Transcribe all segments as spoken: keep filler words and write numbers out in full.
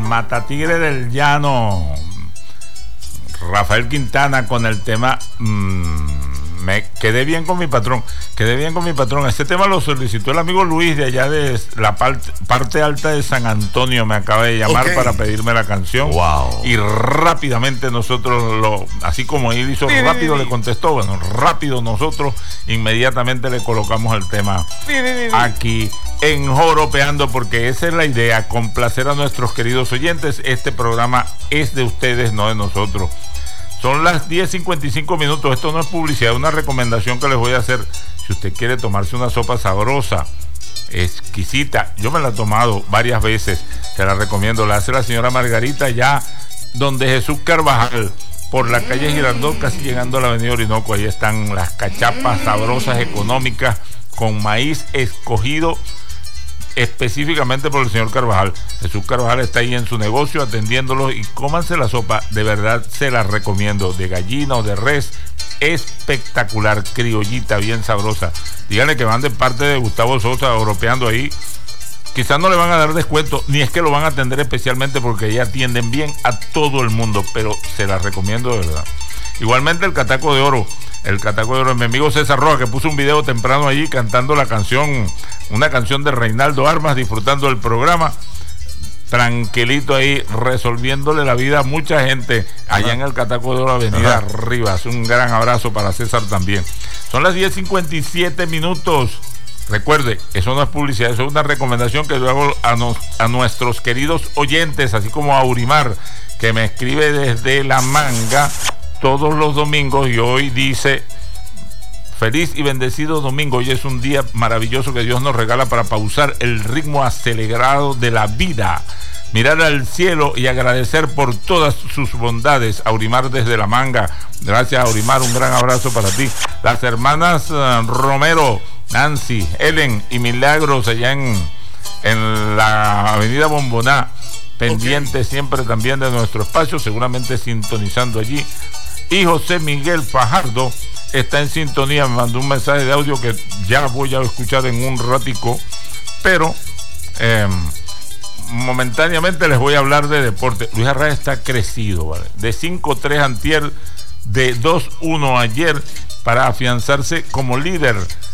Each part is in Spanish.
Matatigre del Llano, Rafael Quintana, con el tema mmm, Me quedé bien con mi patrón, quedé bien con mi patrón. Este tema lo solicitó el amigo Luis de allá de la parte, parte alta de San Antonio. Me acaba de llamar okay. para pedirme la canción. Wow. Y rápidamente nosotros, lo, así como él hizo, sí, rápido sí, le contestó. Bueno, rápido nosotros inmediatamente le colocamos el tema sí, sí, sí. aquí en Joropeando, porque esa es la idea, complacer a nuestros queridos oyentes. Este programa es de ustedes, no de nosotros. Son las diez cincuenta y cinco minutos. Esto no es publicidad, es una recomendación que les voy a hacer. Si usted quiere tomarse una sopa sabrosa, exquisita, yo me la he tomado varias veces, se la recomiendo. La hace la señora Margarita, ya donde Jesús Carvajal, por la calle Girardot, casi llegando a la avenida Orinoco. Ahí están las cachapas sabrosas, económicas, con maíz escogido específicamente por el señor Carvajal. Jesús Carvajal está ahí en su negocio atendiéndolo, y cómanse la sopa, de verdad se la recomiendo, de gallina o de res, espectacular, criollita, bien sabrosa. Díganle que van de parte de Gustavo Sosa, Joropeando ahí. Quizás no le van a dar descuento, ni es que lo van a atender especialmente, porque ya atienden bien a todo el mundo, pero se la recomiendo de verdad. Igualmente el Cataco de Oro, el Cataco de Oro, mi amigo César Rojas, que puso un video temprano allí cantando la canción, una canción de Reinaldo Armas, disfrutando del programa, tranquilito ahí, resolviéndole la vida a mucha gente allá en el Cataco de Oro, Avenida Ajá. Rivas. Un gran abrazo para César también. Son las diez cincuenta y siete minutos. Recuerde, eso no es publicidad, eso es una recomendación que yo hago a, nos, a nuestros queridos oyentes, así como a Aurimar, que me escribe desde La Manga todos los domingos, y hoy dice: feliz y bendecido domingo. Hoy es un día maravilloso que Dios nos regala para pausar el ritmo acelerado de la vida, mirar al cielo y agradecer por todas sus bondades. Aurimar desde La Manga. Gracias, Aurimar, un gran abrazo para ti. Las hermanas uh, Romero, Nancy, Helen y Milagros, allá en, en la avenida Bomboná, pendiente okay. siempre también de nuestro espacio, seguramente sintonizando allí. Y José Miguel Fajardo está en sintonía, me mandó un mensaje de audio que ya voy a escuchar en un ratico, pero eh, momentáneamente les voy a hablar de deporte. Luis Arraez está crecido, ¿vale? De cinco tres antier, de dos uno ayer, para afianzarse como líder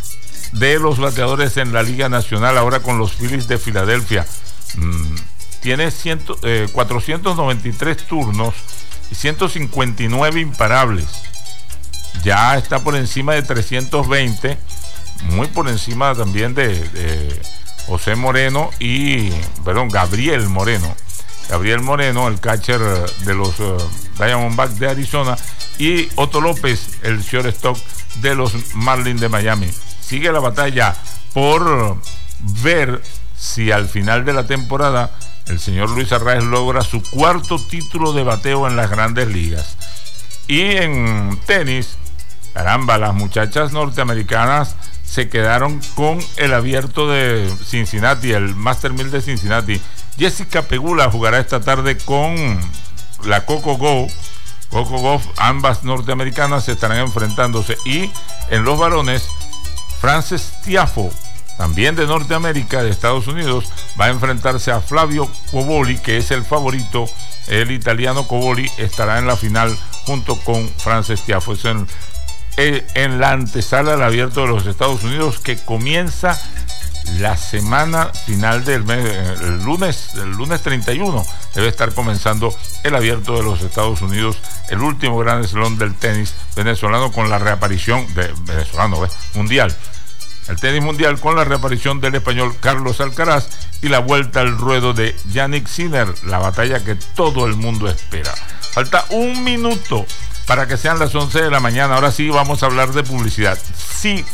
de los bateadores en la Liga Nacional, ahora con los Phillies de Filadelfia. Mm, tiene cien, eh, cuatrocientos noventa y tres turnos y ciento cincuenta y nueve imparables. Ya está por encima de trescientos veinte, muy por encima también de, de José Moreno y, perdón, Gabriel Moreno. Gabriel Moreno, el catcher de los uh, Diamondbacks de Arizona, y Otto López, el shortstop de los Marlins de Miami. Sigue la batalla por ver si al final de la temporada el señor Luis Arraez logra su cuarto título de bateo en las Grandes Ligas. Y en tenis, caramba, las muchachas norteamericanas se quedaron con el Abierto de Cincinnati, el Master mil de Cincinnati. Jessica Pegula jugará esta tarde con la Coco Gauff. Coco Gauff, ambas norteamericanas se estarán enfrentándose. Y en los varones, Frances Tiafoe, también de Norteamérica, de Estados Unidos, va a enfrentarse a Flavio Coboli, que es el favorito. El italiano Coboli estará en la final junto con Frances Tiafoe. Es en, en la antesala del Abierto de los Estados Unidos, que comienza la semana final del mes, el lunes, el lunes treinta y uno, debe estar comenzando el Abierto de los Estados Unidos, el último gran slam del tenis venezolano, con la reaparición de venezolano, ¿ves? mundial. El tenis mundial, con la reaparición del español Carlos Alcaraz y la vuelta al ruedo de Jannik Sinner, la batalla que todo el mundo espera. Falta un minuto para que sean las once de la mañana. Ahora sí vamos a hablar de publicidad. Si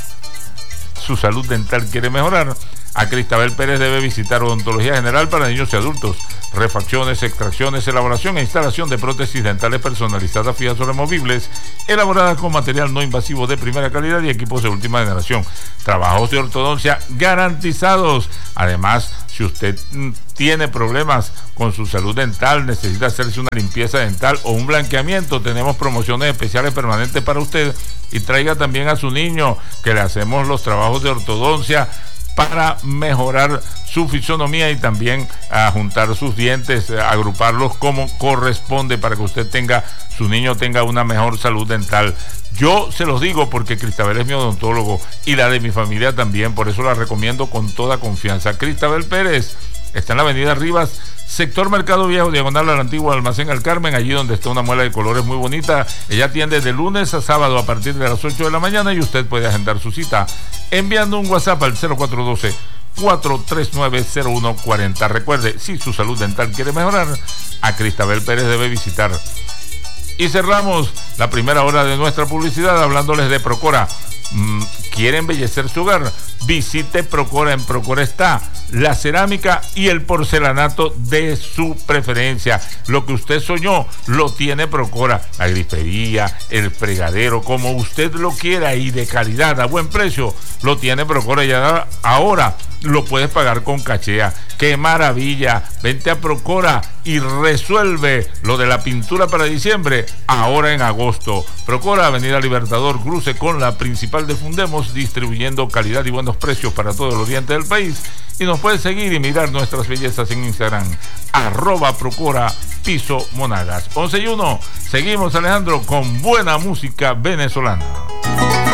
su salud dental quiere mejorar, a Cristabel Pérez debe visitar Odontología General para niños y adultos. Refacciones, extracciones, elaboración e instalación de prótesis dentales personalizadas, fijas o removibles, elaboradas con material no invasivo de primera calidad y equipos de última generación. Trabajos de ortodoncia garantizados. Además, si usted tiene problemas con su salud dental, necesita hacerse una limpieza dental o un blanqueamiento, tenemos promociones especiales permanentes para usted. Y traiga también a su niño, que le hacemos los trabajos de ortodoncia para mejorar su fisonomía y también a juntar sus dientes, a agruparlos como corresponde para que usted tenga, su niño tenga una mejor salud dental. Yo se los digo porque Cristabel es mi odontólogo y la de mi familia también, por eso la recomiendo con toda confianza. Cristabel Pérez está en la avenida Rivas, sector Mercado Viejo, diagonal al antiguo Almacén El Carmen, allí donde está una muela de colores muy bonita. Ella atiende de lunes a sábado a partir de las ocho de la mañana y usted puede agendar su cita enviando un WhatsApp al cero cuatro uno dos, cuatro tres nueve, cero uno cuatro cero. Recuerde, si su salud dental quiere mejorar, a Cristabel Pérez debe visitar. Y cerramos la primera hora de nuestra publicidad hablándoles de Procora. ¿Quiere embellecer su hogar? Visite Procora. En Procora está la cerámica y el porcelanato de su preferencia. Lo que usted soñó lo tiene Procora. La grifería, el fregadero, como usted lo quiera y de calidad, a buen precio, lo tiene Procora. Ya ahora lo puedes pagar con cachea. ¡Qué maravilla! Vente a Procora y resuelve lo de la pintura para diciembre ahora en agosto. Procora, Avenida Libertador, cruce con la principal de Fundemos, distribuyendo calidad y buenos precios para todo el oriente del país. Y nos puede seguir y mirar nuestras bellezas en Instagram, arroba Procora Piso Monagas. once y uno, seguimos, Alejandro, con buena música venezolana.